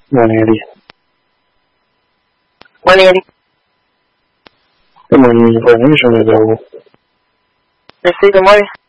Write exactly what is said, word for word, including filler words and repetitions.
Morning, Eddie. Morning, Eddie. Good morning, Music Coordination available. Let's see, good morning.